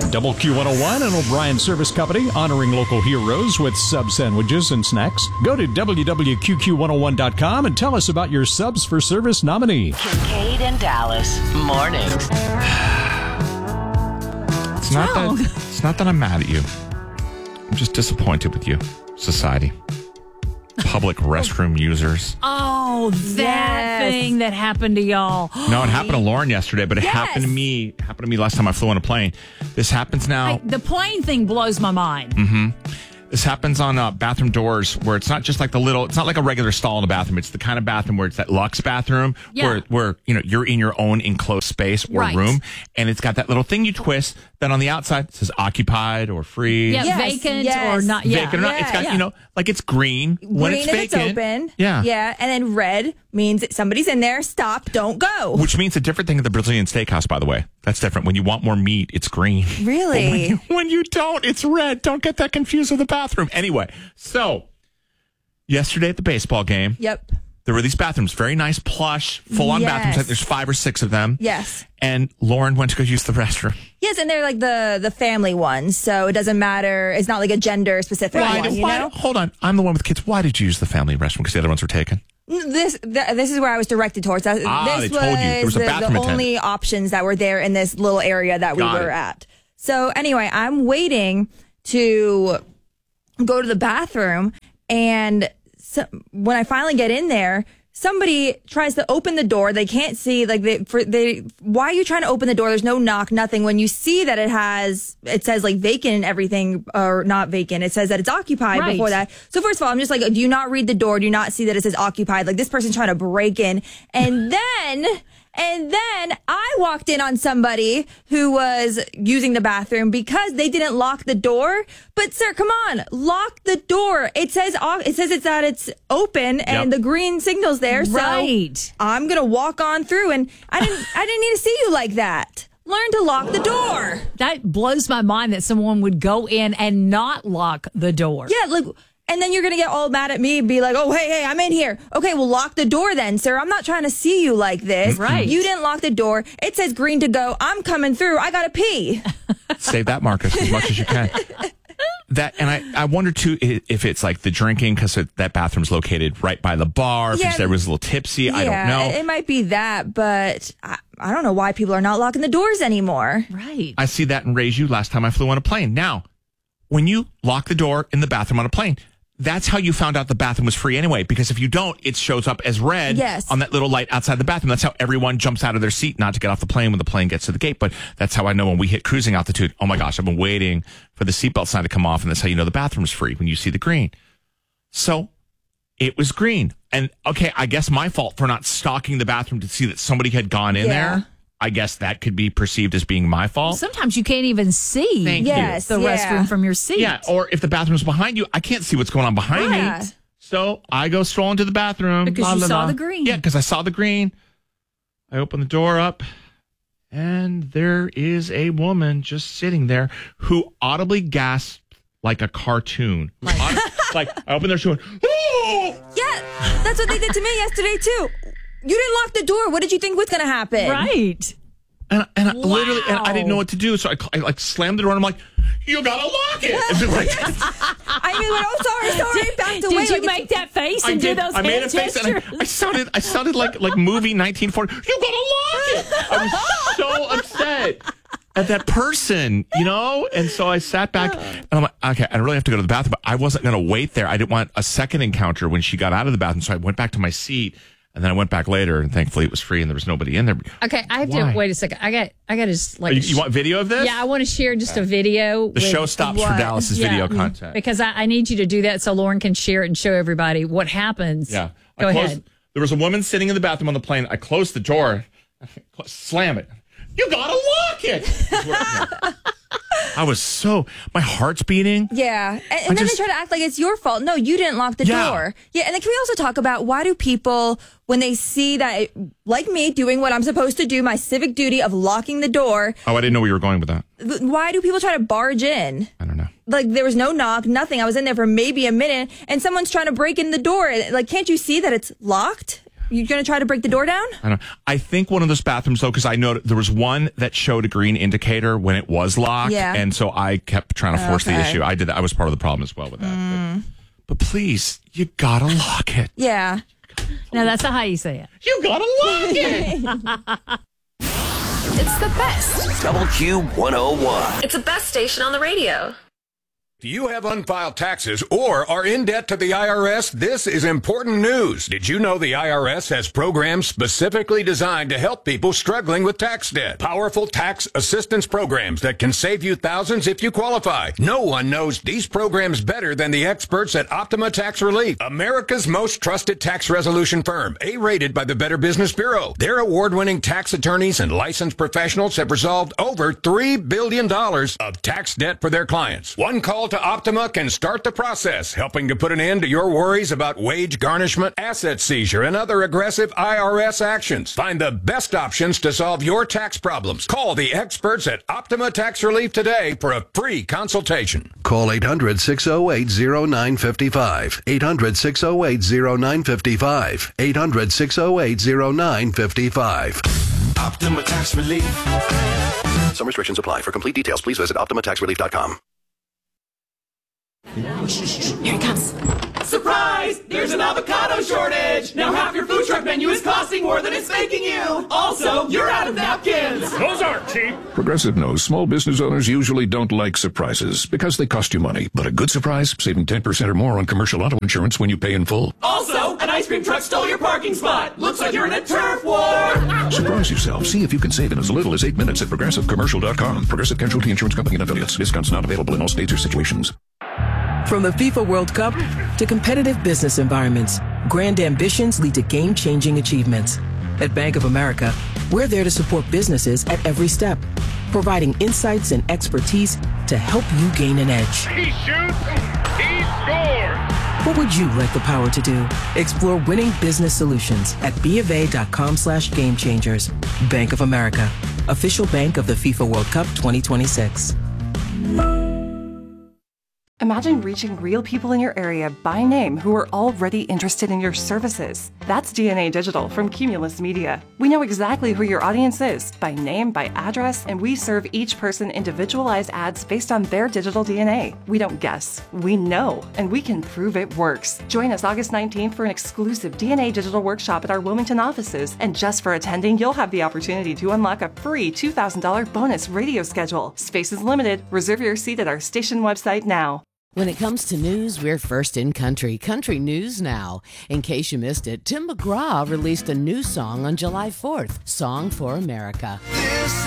Double Q101 and O'Brien Service Company, honoring local heroes with sub sandwiches and snacks. Go to www.qqq101.com and tell us about your subs for service nominee. Kincaid and Dallas mornings. It's not that I'm mad at you. I'm just disappointed with you, society. Public restroom users. Oh, that thing that happened to y'all. No, it happened to Lauren yesterday, but it happened to me. It happened to me last time I flew on a plane. This happens now. The plane thing blows my mind. Mm-hmm. This happens on bathroom doors where it's not just like it's not like a regular stall in a bathroom. It's the kind of bathroom where it's that luxe bathroom where you're in your own enclosed space or room, and it's got that little thing you twist. Then on the outside it says occupied or free. Yeah, vacant or not. Vacant or not. It's got like it's green when it's vacant. It's open. Yeah, and then red means somebody's in there. Stop, don't go. Which means a different thing at the Brazilian Steakhouse, by the way. That's different. When you want more meat, it's green. Really? When you don't, it's red. Don't get that confused with the bathroom. Anyway, so yesterday at the baseball game, there were these bathrooms, very nice, plush, full-on bathrooms. Like there's 5 or 6 of them. Yes. And Lauren went to go use the restroom. Yes, and they're like the family ones, so it doesn't matter. It's not like a gender-specific one, you know? Hold on. I'm the one with kids. Why did you use the family restroom? Because the other ones were taken? This is where I was directed towards. This they told you. There was a bathroom the only options that were there in this little area that we were at. So anyway, I'm waiting to go to the bathroom, and when I finally get in there, somebody tries to open the door. They can't see, why are you trying to open the door? There's no knock, nothing. When you see that it says like vacant and everything, or not vacant, it says that it's occupied before that. So first of all, I'm just like, do you not read the door? Do you not see that it says occupied? Like this person's trying to break in. And then I walked in on somebody who was using the bathroom because they didn't lock the door. But sir, come on, lock the door. It says it's open and the green signal's there. Right. So I'm gonna walk on through, and I didn't need to see you like that. Learn to lock the door. That blows my mind that someone would go in and not lock the door. Yeah, look. And then you're going to get all mad at me and be like, oh, hey, I'm in here. Okay, well, lock the door then, sir. I'm not trying to see you like this. Right. You didn't lock the door. It says green to go. I'm coming through. I got to pee. Save that, Marcus, as much as you can. And I wonder, too, if it's like the drinking, because that bathroom's located right by the bar. If there was a little tipsy, I don't know. It might be that, but I don't know why people are not locking the doors anymore. Right. I see that in Raise You last time I flew on a plane. Now, when you lock the door in the bathroom on a plane, that's how you found out the bathroom was free anyway, because if you don't, it shows up as red on that little light outside the bathroom. That's how everyone jumps out of their seat not to get off the plane when the plane gets to the gate. But that's how I know when we hit cruising altitude, oh my gosh, I've been waiting for the seatbelt sign to come off, and that's how you know the bathroom's free, when you see the green. So it was green. And okay, I guess my fault for not stalking the bathroom to see that somebody had gone in there. I guess that could be perceived as being my fault. Sometimes you can't even see the restroom from your seat. Yeah, or if the bathroom's behind you, I can't see what's going on behind me. So I go strolling to the bathroom. Because you saw the green. Yeah, because I saw the green. I open the door up, and there is a woman just sitting there who audibly gasped like a cartoon. Like, I opened there, she went, oh! Yeah, that's what they did to me yesterday, too. You didn't lock the door. What did you think was going to happen? Right. And literally, and I didn't know what to do. So I like slammed the door, and I'm like, you got to lock it. And like, I mean, sorry. Backed away. Did you make that face and do those hand gestures? I made a face, and I sounded like movie 1940. You got to lock it. I was so upset at that person, And so I sat back, and I'm like, okay, I really have to go to the bathroom, but I wasn't going to wait there. I didn't want a second encounter when she got out of the bathroom, so I went back to my seat. And then I went back later, and thankfully it was free, and there was nobody in there. Okay, I have to wait a second. I got to just like. You want video of this? Yeah, I want to share just a video. The show stops for Dallas's video content because I need you to do that so Lauren can share it and show everybody what happens. Yeah, go ahead. There was a woman sitting in the bathroom on the plane. I closed the door, slam it. You gotta lock it. I was my heart's beating. Yeah. And then they try to act like it's your fault. No, you didn't lock the door. Yeah. And then can we also talk about why do people, when they see that, like me, doing what I'm supposed to do, my civic duty of locking the door. Oh, I didn't know where you were going with that. Why do people try to barge in? I don't know. Like, there was no knock, nothing. I was in there for maybe a minute, and someone's trying to break in the door. Like, can't you see that it's locked? You going to try to break the door down? I don't know. I think one of those bathrooms, though, because I know there was one that showed a green indicator when it was locked. Yeah. And so I kept trying to force the issue. I did that. I was part of the problem as well with that. But please, you got to lock it. Yeah. No, that's not how you say it. You got to lock it. It's the best. Double Q 101. It's the best station on the radio. Do you have unfiled taxes or are in debt to the IRS? This is important news. Did you know the IRS has programs specifically designed to help people struggling with tax debt? Powerful tax assistance programs that can save you thousands if you qualify. No one knows these programs better than the experts at Optima Tax Relief, America's most trusted tax resolution firm, A-rated by the Better Business Bureau. Their award-winning tax attorneys and licensed professionals have resolved over $3 billion of tax debt for their clients. One call to Optima can start the process, helping to put an end to your worries about wage garnishment, asset seizure, and other aggressive IRS actions. Find the best options to solve your tax problems. Call the experts at Optima Tax Relief today for a free consultation. Call 800-608-0955. 800-608-0955. 800-608-0955. Optima Tax Relief. Some restrictions apply. For complete details, please visit OptimaTaxRelief.com. Here he comes. Surprise! There's an avocado shortage! Now half your food truck menu is costing more than it's making you! Also, you're out of napkins! Those aren't cheap! Progressive knows small business owners usually don't like surprises because they cost you money. But a good surprise, saving 10% or more on commercial auto insurance when you pay in full. Also, an ice cream truck stole your parking spot! Looks like you're in a turf war! Surprise yourself. See if you can save in as little as 8 minutes at ProgressiveCommercial.com. Progressive Casualty Insurance Company and Affiliates. Discounts not available in all states or situations. From the FIFA World Cup to competitive business environments, grand ambitions lead to game-changing achievements. At Bank of America, we're there to support businesses at every step, providing insights and expertise to help you gain an edge. He shoots, he scores! What would you like the power to do? Explore winning business solutions at BofA.com/gamechangers. Bank of America, official bank of the FIFA World Cup 2026. Imagine reaching real people in your area by name who are already interested in your services. That's DNA Digital from Cumulus Media. We know exactly who your audience is, by name, by address, and we serve each person individualized ads based on their digital DNA. We don't guess, we know, and we can prove it works. Join us August 19th for an exclusive DNA Digital workshop at our Wilmington offices. And just for attending, you'll have the opportunity to unlock a free $2,000 bonus radio schedule. Space is limited. Reserve your seat at our station website now. When it comes to news, we're first in country. Country News Now. In case you missed it, Tim McGraw released a new song on July 4th, Song for America. This